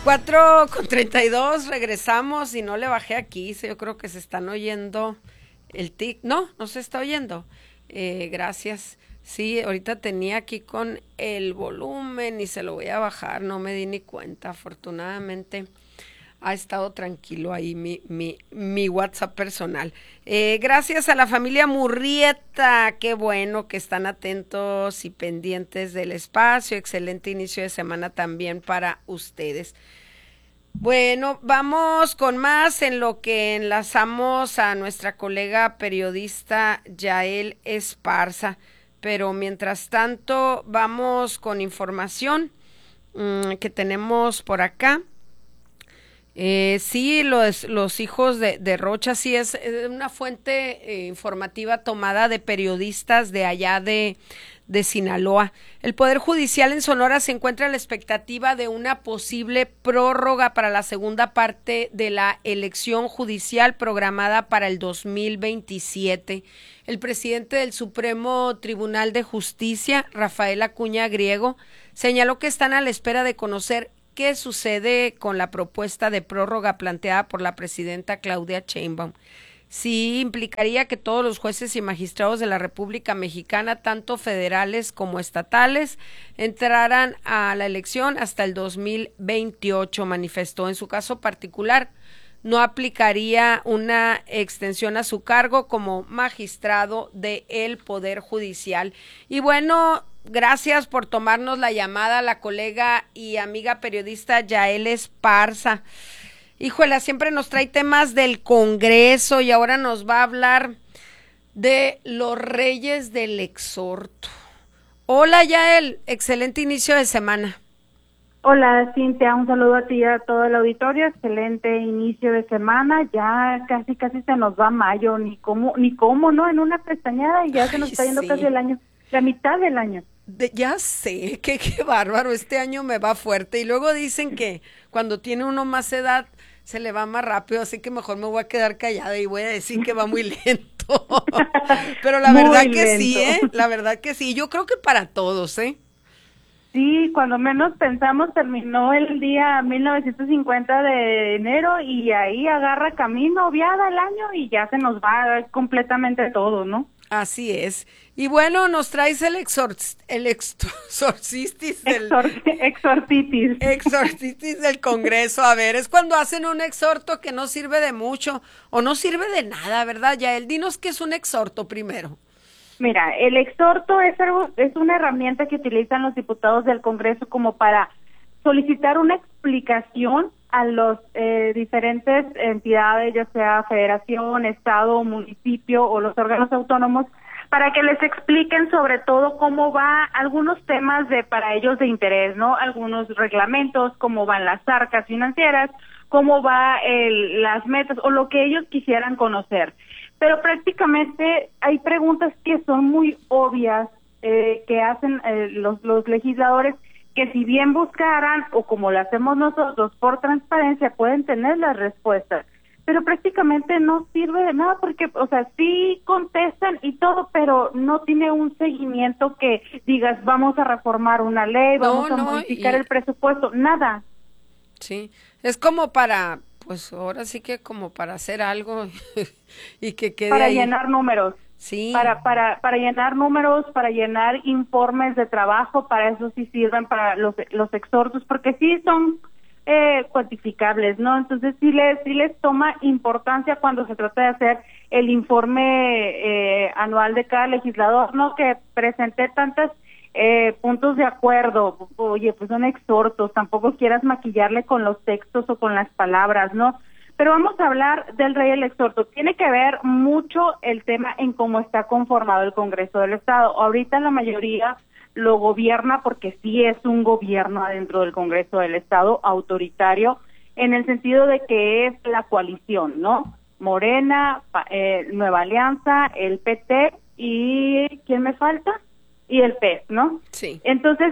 4:32, regresamos y no le bajé aquí, yo creo que se están oyendo el tic, no se está oyendo, gracias, sí, ahorita tenía aquí con el volumen y se lo voy a bajar, no me di ni cuenta, afortunadamente ha estado tranquilo ahí mi WhatsApp personal. Gracias a la familia Murrieta, qué bueno que están atentos y pendientes del espacio, excelente inicio de semana también para ustedes. Bueno, vamos con más en lo que enlazamos a nuestra colega periodista Yael Esparza, pero mientras tanto vamos con información que tenemos por acá. Sí, los hijos de Rocha, sí es una fuente informativa tomada de periodistas de allá de Sinaloa. El Poder Judicial en Sonora se encuentra a la expectativa de una posible prórroga para la segunda parte de la elección judicial programada para el 2027. El presidente del Supremo Tribunal de Justicia, Rafael Acuña Griego, señaló que están a la espera de conocer qué sucede con la propuesta de prórroga planteada por la presidenta Claudia Sheinbaum. Sí implicaría que todos los jueces y magistrados de la República Mexicana, tanto federales como estatales, entraran a la elección hasta el 2028, manifestó. En su caso particular, no aplicaría una extensión a su cargo como magistrado del Poder Judicial. Y bueno, gracias por tomarnos la llamada, la colega y amiga periodista Yael Esparza. Híjole, siempre nos trae temas del Congreso y ahora nos va a hablar de los Reyes del Exhorto. Hola Yael, excelente inicio de semana. Hola Cintia, un saludo a ti y a todo el auditorio, excelente inicio de semana, ya casi se nos va mayo, ni cómo, ¿no? En una pestañada y ya se nos está yendo casi el año, la mitad del año. Ya sé, qué bárbaro, este año me va fuerte y luego dicen que cuando tiene uno más edad se le va más rápido, así que mejor me voy a quedar callada y voy a decir que va muy lento, pero la verdad que sí, la verdad que sí, yo creo que para todos, Sí, cuando menos pensamos terminó el día 1950 de enero y ahí agarra camino, viada el año y ya se nos va completamente todo, ¿no? Así es. Y bueno, nos traes el exorcistis del Congreso. A ver, es cuando hacen un exhorto que no sirve de mucho o no sirve de nada, ¿verdad, Yael? Dinos qué es un exhorto primero. Mira, el exhorto es una herramienta que utilizan los diputados del Congreso como para solicitar una explicación a los diferentes entidades, ya sea federación, estado, municipio o los órganos autónomos, para que les expliquen sobre todo cómo va algunos temas para ellos de interés, ¿no? Algunos reglamentos, cómo van las arcas financieras, cómo va las metas o lo que ellos quisieran conocer. Pero prácticamente hay preguntas que son muy obvias que hacen los legisladores, que si bien buscaran o como lo hacemos nosotros por transparencia pueden tener las respuestas, pero prácticamente no sirve de nada porque, o sea, sí contestan y todo, pero no tiene un seguimiento que digas vamos a reformar una ley, vamos a modificar el presupuesto, nada. Sí, es como para, pues ahora sí que como para hacer algo y que quede para ahí. Llenar números. Sí. Para llenar números, para llenar informes de trabajo, para eso sí sirven para los exhortos, porque sí son cuantificables, ¿no? Entonces sí les toma importancia cuando se trata de hacer el informe anual de cada legislador, ¿no? Que presente tantas puntos de acuerdo. Oye, pues son exhortos, tampoco quieras maquillarle con los textos o con las palabras, ¿no? Pero vamos a hablar del Rey del Exhorto. Tiene que ver mucho el tema en cómo está conformado el Congreso del Estado. Ahorita la mayoría lo gobierna porque sí es un gobierno adentro del Congreso del Estado, autoritario, en el sentido de que es la coalición, ¿no? Morena, Nueva Alianza, el PT y ¿quién me falta? Y el PES, ¿no? Sí. Entonces,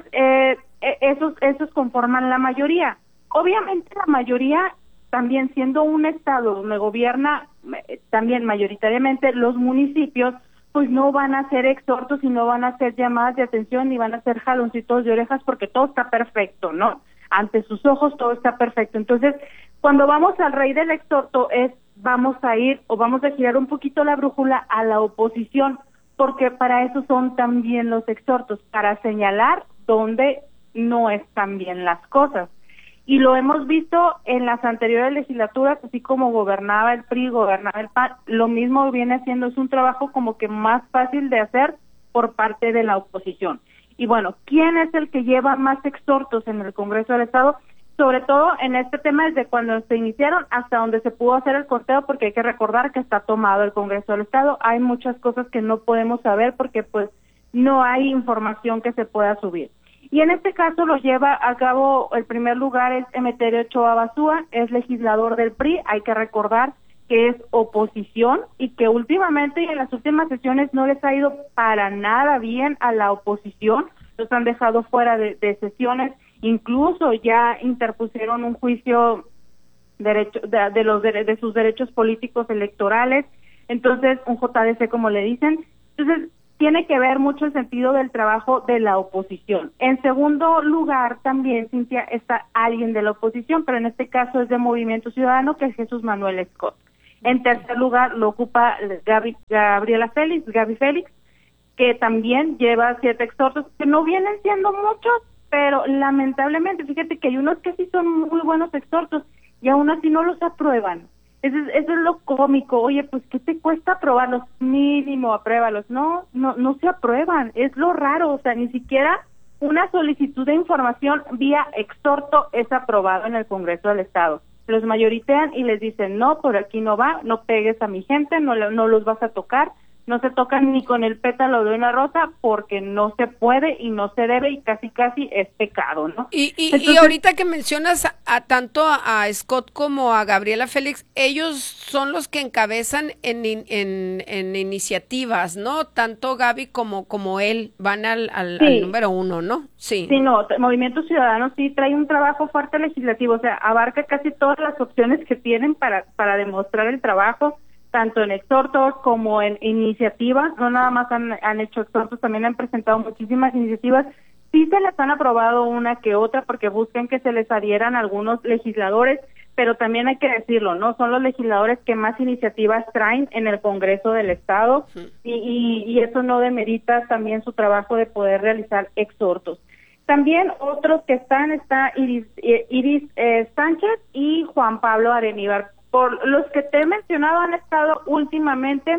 esos conforman la mayoría. Obviamente la mayoría, también siendo un estado donde gobierna también mayoritariamente los municipios, pues no van a hacer exhortos y no van a hacer llamadas de atención ni van a hacer jaloncitos de orejas porque todo está perfecto, ¿no? ante sus ojos todo está perfecto. Entonces, cuando vamos al rey del exhorto vamos a ir o vamos a girar un poquito la brújula a la oposición, porque para eso son también los exhortos, para señalar dónde no están bien las cosas. Y lo hemos visto en las anteriores legislaturas, así como gobernaba el PRI, gobernaba el PAN, lo mismo viene haciendo, es un trabajo como que más fácil de hacer por parte de la oposición. Y bueno, ¿quién es el que lleva más exhortos en el Congreso del Estado? Sobre todo en este tema desde cuando se iniciaron hasta donde se pudo hacer el conteo, porque hay que recordar que está tomado el Congreso del Estado. Hay muchas cosas que no podemos saber porque pues no hay información que se pueda subir. Y en este caso lo lleva a cabo, el primer lugar es Emeterio Ochoa Basúa, es legislador del PRI, hay que recordar que es oposición y que últimamente y en las últimas sesiones no les ha ido para nada bien a la oposición, los han dejado fuera de sesiones, incluso ya interpusieron un juicio de sus derechos políticos electorales, entonces un JDC como le dicen, entonces tiene que ver mucho el sentido del trabajo de la oposición. En segundo lugar también, Cintia, está alguien de la oposición, pero en este caso es de Movimiento Ciudadano, que es Jesús Manuel Scott. En tercer lugar lo ocupa Gaby Félix, que también lleva 7 exhortos, que no vienen siendo muchos, pero lamentablemente, fíjate que hay unos que sí son muy buenos exhortos y aún así no los aprueban. Eso es lo cómico. Oye, pues ¿qué te cuesta aprobarlos? Mínimo, apruébalos. No se aprueban. Es lo raro, o sea, ni siquiera una solicitud de información vía exhorto es aprobado en el Congreso del Estado. Los mayoritean y les dicen, no, por aquí no va, no pegues a mi gente, no los vas a tocar. No se tocan ni con el pétalo de una rosa porque no se puede y no se debe y casi es pecado, ¿no? Y ahorita que mencionas tanto a Scott como a Gabriela Félix, ellos son los que encabezan en iniciativas, ¿no? Tanto Gaby como él van al número 1, ¿no? Sí. Sí, no, Movimiento Ciudadano sí trae un trabajo fuerte legislativo, o sea, abarca casi todas las opciones que tienen para demostrar el trabajo, tanto en exhortos como en iniciativas, no nada más han hecho exhortos, también han presentado muchísimas iniciativas, sí se les han aprobado una que otra porque buscan que se les adhieran algunos legisladores, pero también hay que decirlo, ¿no? Son los legisladores que más iniciativas traen en el Congreso del Estado y eso no demerita también su trabajo de poder realizar exhortos. También otros que está Iris Sánchez y Juan Pablo Areníbar. Por los que te he mencionado han estado últimamente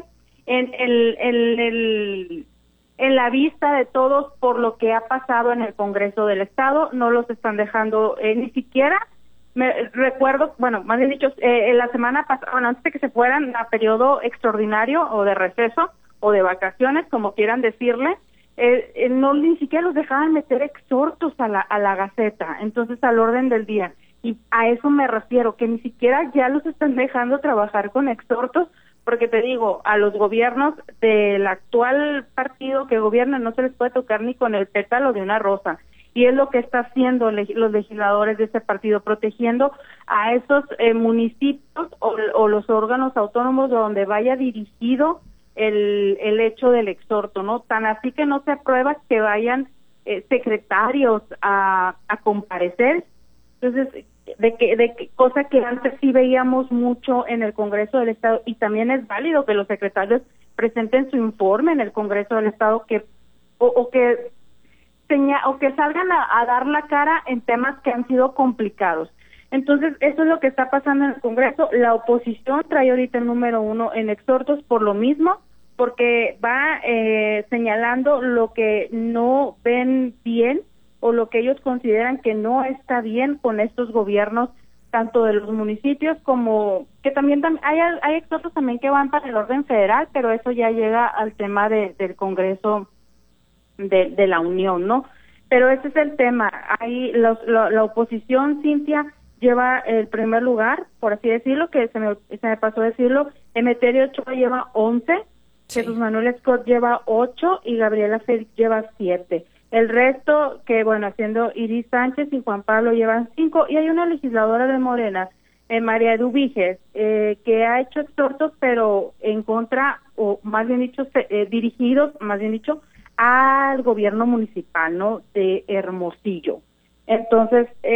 en la vista de todos por lo que ha pasado en el Congreso del Estado, no los están dejando ni siquiera, recuerdo, bueno, más bien dicho, la semana pasada, bueno, antes de que se fueran a periodo extraordinario o de receso o de vacaciones, como quieran decirle, no ni siquiera los dejaban meter exhortos a la Gaceta, entonces al orden del día. Y a eso me refiero, que ni siquiera ya los están dejando trabajar con exhortos, porque te digo, a los gobiernos del actual partido que gobierna no se les puede tocar ni con el pétalo de una rosa. Y es lo que está haciendo los legisladores de ese partido, protegiendo a esos municipios o los órganos autónomos donde vaya dirigido el hecho del exhorto, ¿no? Tan así que no se aprueba que vayan secretarios a comparecer. Entonces, cosa que antes sí veíamos mucho en el Congreso del Estado, y también es válido que los secretarios presenten su informe en el Congreso del Estado, que salgan a dar la cara en temas que han sido complicados. Entonces, eso es lo que está pasando en el Congreso. La oposición trae ahorita el número 1 en exhortos por lo mismo, porque va señalando lo que no ven bien o lo que ellos consideran que no está bien con estos gobiernos, tanto de los municipios como que también hay exhortos también que van para el orden federal, pero eso ya llega al tema del Congreso de la Unión, ¿no? Pero ese es el tema. Ahí la oposición, Cintia, lleva el primer lugar, por así decirlo, que se me pasó decirlo. Emeterio Ochoa lleva 11, sí. Jesús Manuel Scott lleva 8 y Gabriela Félix lleva 7. El resto, que bueno, haciendo Iris Sánchez y Juan Pablo llevan 5, y hay una legisladora de Morena, María Eduviges, que ha hecho exhortos, pero en contra, o más bien dicho, dirigidos, más bien dicho, al gobierno municipal, ¿no?, de Hermosillo. Entonces,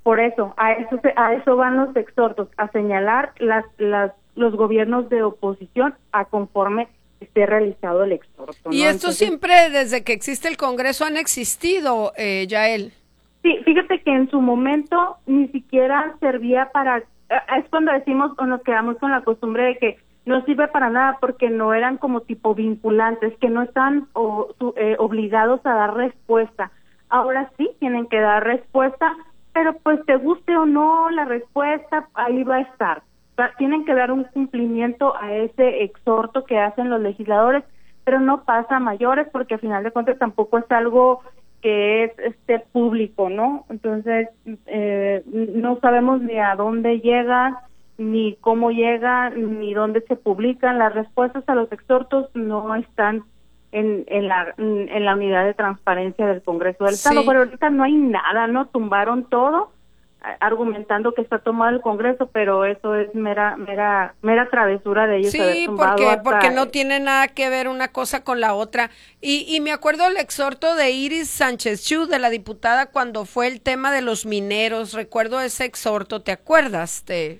Por eso, a eso van los exhortos, a señalar los gobiernos de oposición a conforme esté realizado el exhorto, ¿no? Y esto siempre, desde que existe el Congreso, han existido, Yael. Sí, fíjate que en su momento ni siquiera servía para, es cuando decimos o nos quedamos con la costumbre de que no sirve para nada porque no eran como tipo vinculantes, que no están obligados a dar respuesta. Ahora sí tienen que dar respuesta, pero pues te guste o no la respuesta, ahí va a estar. Tienen que dar un cumplimiento a ese exhorto que hacen los legisladores, pero no pasa a mayores porque al final de cuentas tampoco es algo que es público, ¿no? Entonces no sabemos ni a dónde llega, ni cómo llega, ni dónde se publican. Las respuestas a los exhortos no están en la unidad de transparencia del Congreso del Estado, pero ahorita no hay nada, ¿no? Tumbaron todo argumentando que está tomado el Congreso, pero eso es mera travesura de ellos. Sí, porque no tiene nada que ver una cosa con la otra. Y me acuerdo el exhorto de Iris Sánchez Chu, de la diputada, cuando fue el tema de los mineros. Recuerdo ese exhorto, ¿te acuerdas? Sí,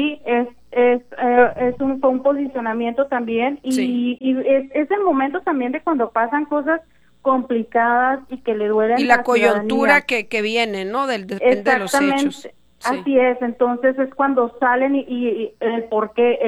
fue un posicionamiento también, y es el momento también de cuando pasan cosas complicadas y que le duelen y la coyuntura que viene, ¿no? Depende de los hechos. Sí. Así es, entonces es cuando salen y el por qué,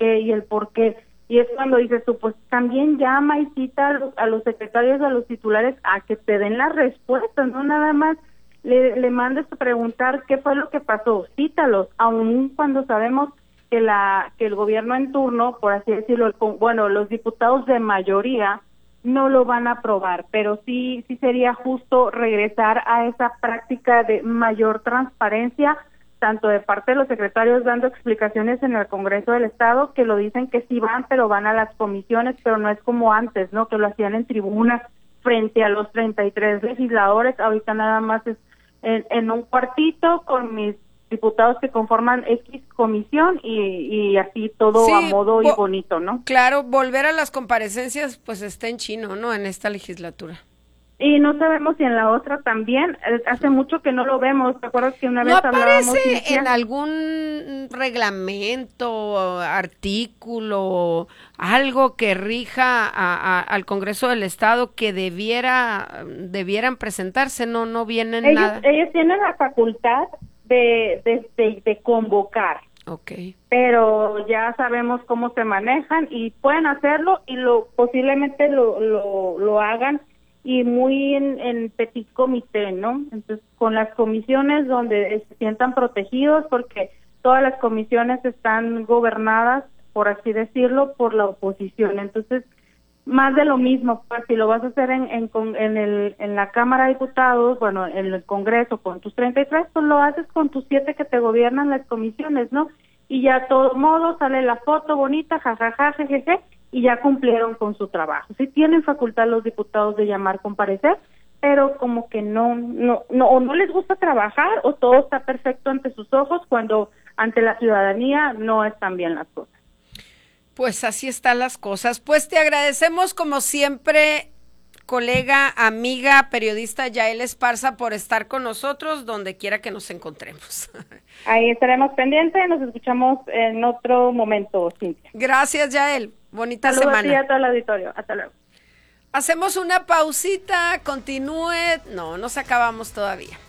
y es cuando dices tú, pues también llama y cita a los secretarios, a los titulares, a que te den las respuestas, no nada más le mandes a preguntar qué fue lo que pasó, cítalos, aun cuando sabemos que el gobierno en turno, por así decirlo, los diputados de mayoría no lo van a aprobar, pero sí sería justo regresar a esa práctica de mayor transparencia, tanto de parte de los secretarios dando explicaciones en el Congreso del Estado, que lo dicen que sí van, pero van a las comisiones, pero no es como antes, ¿no? Que lo hacían en tribuna frente a los 33 legisladores. Ahorita nada más es en un cuartito con mis diputados que conforman X comisión y así todo a modo y bonito, ¿no? Claro, volver a las comparecencias pues está en chino, ¿no? En esta legislatura. Y no sabemos si en la otra también, hace mucho que no lo vemos. ¿Te acuerdas que una vez hablábamos? ¿No aparece en algún reglamento, artículo, algo que rija al Congreso del Estado que debieran presentarse? No viene nada. Ellos tienen la facultad de convocar. Okay. Pero ya sabemos cómo se manejan y pueden hacerlo y posiblemente lo hagan, y muy en petit comité, ¿no? Entonces, con las comisiones donde se sientan protegidos, porque todas las comisiones están gobernadas, por así decirlo, por la oposición. Entonces, más de lo mismo, pues si lo vas a hacer en la Cámara de Diputados, bueno, en el Congreso con tus 33, pues lo haces con tus 7 que te gobiernan las comisiones, ¿no? Y ya a todo modo sale la foto bonita, jajaja, jejeje, y ya cumplieron con su trabajo. Sí tienen facultad los diputados de llamar, comparecer, pero como que no, o no les gusta trabajar, o todo está perfecto ante sus ojos, cuando ante la ciudadanía no están bien las cosas. Pues así están las cosas. Pues te agradecemos como siempre, colega, amiga, periodista Yael Esparza, por estar con nosotros donde quiera que nos encontremos. Ahí estaremos pendientes, nos escuchamos en otro momento, Cintia. Gracias, Yael. Bonita semana. Saludos a ti y a todo el auditorio. Hasta luego. Hacemos una pausita, continúe. No nos acabamos todavía.